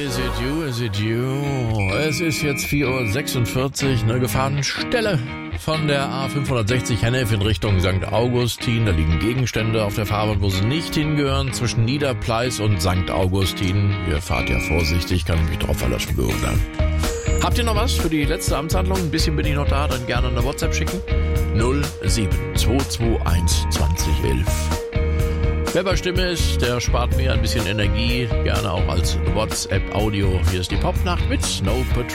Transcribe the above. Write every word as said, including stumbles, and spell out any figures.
Is it you, is it you? Es ist jetzt vier Uhr sechsundvierzig, eine Gefahrenstelle von der A fünfhundertsechzig Hennef in Richtung Sankt Augustin. Da liegen Gegenstände auf der Fahrbahn, wo sie nicht hingehören, zwischen Niederpleis und Sankt Augustin. Ihr fahrt ja vorsichtig, kann ich mich drauf verlassen, Bürger. Habt ihr noch was für die letzte Amtshandlung? Ein bisschen bin ich noch da, dann gerne eine WhatsApp schicken. null sieben zwei zwei eins zwanzig elf. Wer bei Stimme ist, der spart mir ein bisschen Energie, gerne auch als WhatsApp-Audio. Hier ist die Popnacht mit Snow Patrol.